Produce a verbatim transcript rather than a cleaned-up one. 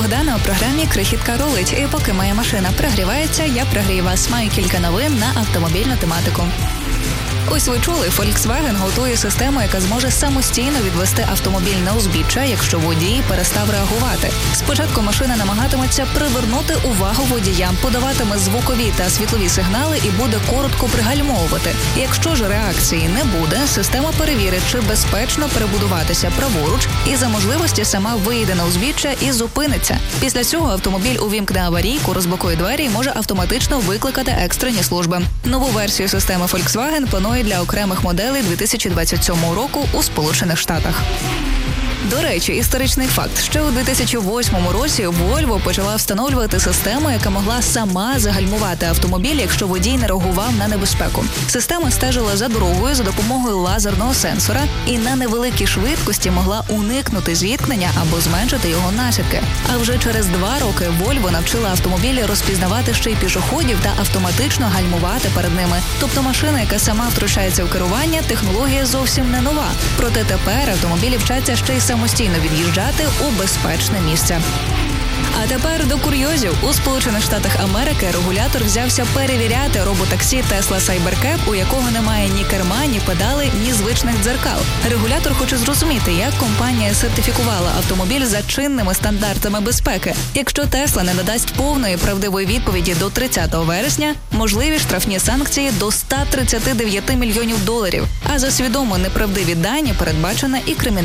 Богдана у програмі «Крихітка рулить». І поки моя машина прогрівається, я прогрію вас. Маю кілька новин на автомобільну тематику. Ось ви чули, Volkswagen готує систему, яка зможе самостійно відвести автомобіль на узбіччя, якщо водій перестав реагувати. Спочатку машина намагатиметься привернути увагу водія, подаватиме звукові та світлові сигнали і буде коротко пригальмовувати. Якщо ж реакції не буде, система перевірить, чи безпечно перебудуватися праворуч і за можливості сама вийде на узбіччя і зупиниться. Після цього автомобіль увімкне аварійку, розблокує двері і може автоматично викликати екстрені служби. Нову версію системи Volkswagen планує для окремих моделей дві тисячі двадцять сьомого року у Сполучених Штатах. До речі, історичний факт. Ще у дві тисячі восьмому році Volvo почала встановлювати систему, яка могла сама загальмувати автомобіль, якщо водій не реагував на небезпеку. Система стежила за дорогою за допомогою лазерного сенсора і на невеликій швидкості могла уникнути зіткнення або зменшити його наслідки. А вже через два роки Volvo навчила автомобілі розпізнавати ще й пішоходів та автоматично гальмувати перед ними. Тобто машина, яка сама втручається в керування, технологія зовсім не нова. Проте тепер автомобілі вчаться ще й самостійно від'їжджати у безпечне місце. А тепер до курйозів. У Сполучених Штатах Америки регулятор взявся перевіряти роботаксі Tesla Cybercab, у якого немає ні керма, ні педалей, ні звичних дзеркал. Регулятор хоче зрозуміти, як компанія сертифікувала автомобіль за чинними стандартами безпеки. Якщо Tesla не надасть повної правдивої відповіді до тридцятого вересня, можливі штрафні санкції до ста тридцяти дев'яти мільйонів доларів. А за свідомо неправдиві дані передбачена і кримінальна